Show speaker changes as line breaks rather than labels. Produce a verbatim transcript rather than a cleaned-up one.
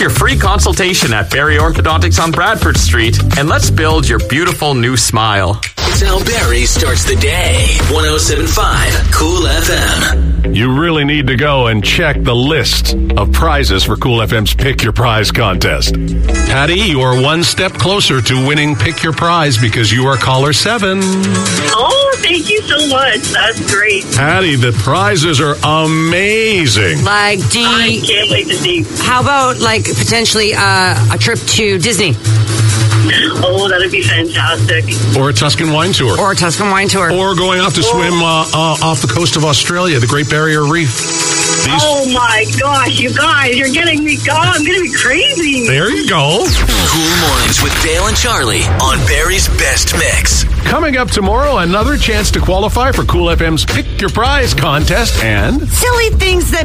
your free consultation at Barry Orthodontics on Bradford Street, and let's build your beautiful new smile.
It's how Barry starts the day. one oh seven point five Cool F M.
You really need to go and check the list of prizes for Cool F M's Pick Your Prize contest. Patty, you are one step closer to winning Pick Your Prize because you are caller seven.
Oh, thank you so much. That's great.
Patty, the prizes are amazing.
Like, do you,
I can't wait to see.
how about like potentially uh, a trip to Disney
Oh, that'd be fantastic.
Or a Tuscan wine tour.
or a Tuscan wine tour?
Or going off to swim uh, uh, off the coast of Australia, the Great Barrier Reef. These,
Oh my gosh, you guys, you're getting me going. I'm going to be crazy.
there you go.
Cool Mornings with Dale and Charlie on Barry's Best Mix.
Coming up tomorrow, another chance to qualify for Cool F M's Pick Your Prize contest and...
Silly things that